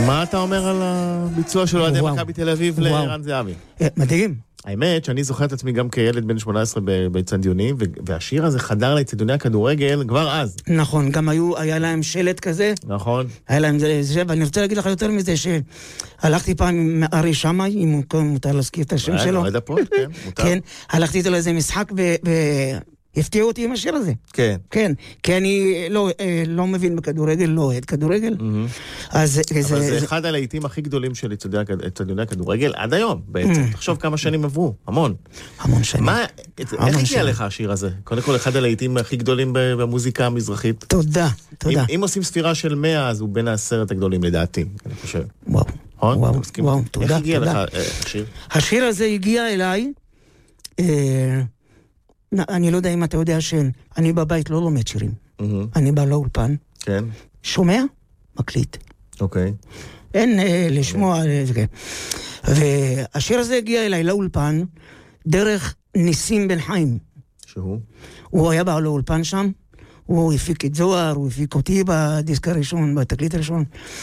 מה אתה אומר על הביצוע של אוהדי מכבי תל אביב לערן זהבי? מדהים. האמת שאני זוכר את עצמי גם כילד בן 18 באצטדיונים, והשיר הזה חדר לאצטדיוני הכדורגל כבר אז. נכון, גם היה להם שלט כזה. נכון. היה להם זה, ואני רוצה להגיד לך יותר מזה, שהלכתי פעם עם ארי שמאי, אם מותר להזכיר את השם שלו. אוהד הפועל, כן, מותר. כן, הלכתי איתו לאיזה משחק הפתיעו אותי עם השיר הזה. כן. כן, כי אני לא מבין בכדורגל, לא אוהד כדורגל. אבל זה אחד הלעיתים הכי גדולים של אצטדיוני הכדורגל עד היום, בעצם. תחשוב כמה שנים עברו, המון. המון שנים. איך הגיע לך השיר הזה? קודם כל, אחד הלעיתים הכי גדולים במוזיקה המזרחית. תודה, תודה. אם עושים ספירה של 100, אז הוא בין 10 הגדולים לדעתי, אני חושב. וואו, וואו, תודה. איך הגיע לך השיר? השיר הזה הגיע אליי, אני לא יודע אם אתה יודע שאני בבית לא לומד שירים. אני בא לאולפן. כן. שומע? מקליט. אוקיי. אין לשמוע. והשיר הזה הגיע אליי לאולפן דרך ניסים בן חיים. שהוא? הוא היה בא לאולפן שם. הוא הפיק את זוהר, הוא הפיק אותי בדיסק הראשון, בתקליט הראשון.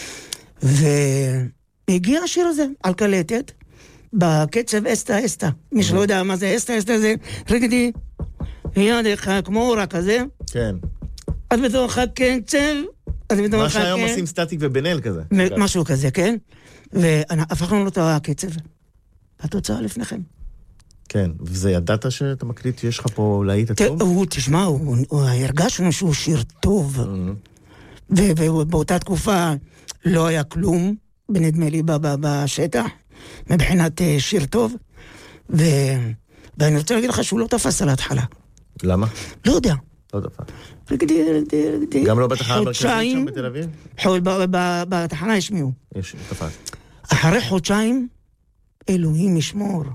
והגיע השיר הזה על קלטת. בקצב אסטה אסטה. מי שלא יודע מה זה אסטה אסטה זה רגדי ידך כמו אורה כזה. כן. אז בתוך הקצב מה שהיום עושים סטטיק ובנל כזה. משהו כזה, כן. והפכנו לו את הקצב. התוצאה לפניכם. כן, וזה ידעת שאתה מקליט, יש לך פה להיט עצום? תשמע, הרגשנו שהוא שיר טוב. ובאותה תקופה לא היה כלום, בנדמה לי בשטח. מבחינת שיר טוב, ואני רוצה להגיד לך שהוא לא תפס על ההתחלה. למה? לא יודע. לא תפס. גם לא בתחנה המרכזית שם בתל אביב? בתחנה השמיעו. יש, תפס. אחרי חודשיים, אלוהים ישמור.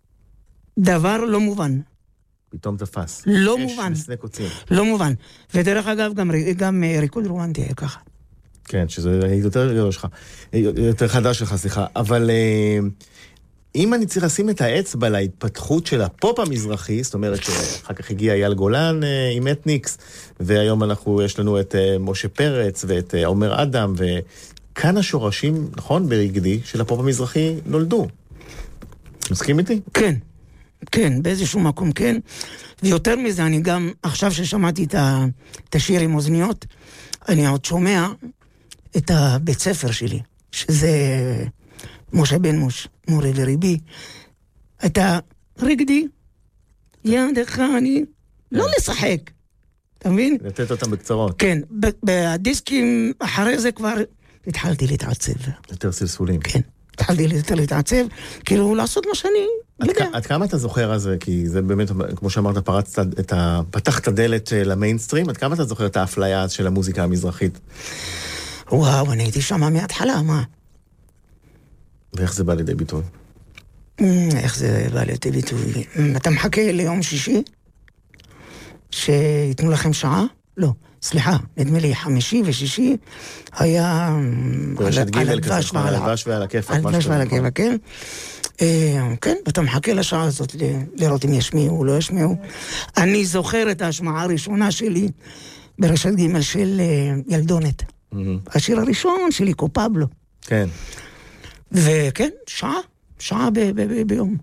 דבר לא מובן. פתאום תפס. לא מובן. יש מסנה קוצים. לא מובן. ודרך אגב, גם ריקוד רומנטי היה ככה. כן, שזה יותר גדול שלך, יותר חדש שלך, סליחה. אבל אם אני צריך לשים את האצבע להתפתחות של הפופ המזרחי, זאת אומרת שאחר כך הגיע אייל גולן עם אתניקס, והיום יש לנו את משה פרץ ואת עומר אדם, וכאן השורשים, נכון, ברגדי, של הפופ המזרחי נולדו. מסכים איתי? כן, כן, באיזשהו מקום כן. ויותר מזה, אני גם, עכשיו ששמעתי את השיר עם אוזניות, אני עוד שומע את הבית ספר שלי, שזה משה בן מוש, מורי וריבי, את הרגדי, ידך אני, לא לשחק, אתה מבין? לתת אותם בקצרות. כן, בדיסקים אחרי זה כבר התחלתי להתעצב. יותר סלסולים. כן, התחלתי להתעצב, כאילו לעשות מה שאני יודע. עד כמה אתה זוכר על זה, כי זה באמת, כמו שאמרת, פתחת דלת למיינסטרים, עד כמה אתה זוכר את האפליה של המוזיקה המזרחית? וואו, אני הייתי שמה מההתחלה, מה? ואיך זה בא לידי ביטוי? איך זה בא לידי ביטוי? אתה מחכה ליום שישי? שיתנו לכם שעה? לא, סליחה, נדמה לי חמישי ושישי היה על הדבש ועל הכיפה. על הדבש ועל הכיפה, כן. כן, ואתה מחכה לשעה הזאת לראות אם ישמיעו או לא ישמיעו. אני זוכר את ההשמעה הראשונה שלי ברשת ג' של ילדונת. השיר הראשון שלי, קופבלו. כן. וכן, שעה ביום.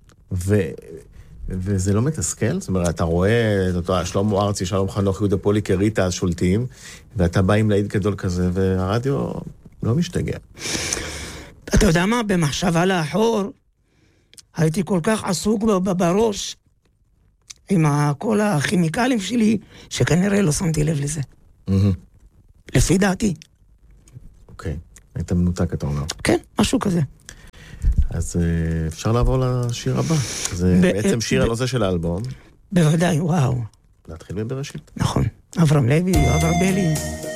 וזה לא מתסכל? זאת אומרת, אתה רואה שלמה ארצי, שלום חנוך, יהודה פוליקר, ריטה, אז שולטים, ואתה בא עם להיט גדול כזה, והרדיו לא משתגע. אתה יודע מה? במחשבה לאחור, הייתי כל כך עסוק בראש, עם כל הכימיקלים שלי, שכנראה לא שמתי לב לזה. לפי דעתי. אוקיי, היית מנותק, אתה אומר. כן, משהו כזה. אז אפשר לעבור לשיר הבא. זה בעצם שיר הנושא של האלבום. בוודאי, וואו. להתחיל מבראשית. נכון. אברהם לוי, יואב ארבלי.